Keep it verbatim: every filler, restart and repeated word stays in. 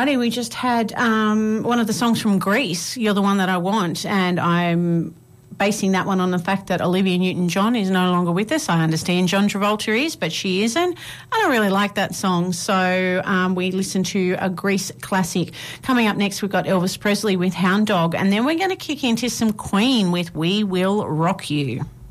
Friday, we just had um, one of the songs from Grease, You're the One That I Want, and I'm basing that one on the fact that Olivia Newton-John is no longer with us. I understand John Travolta is, but she isn't. I don't really like that song, so um, we listened to a Grease classic. Coming up next, we've got Elvis Presley with Hound Dog, and then we're going to kick into some Queen with We Will Rock You.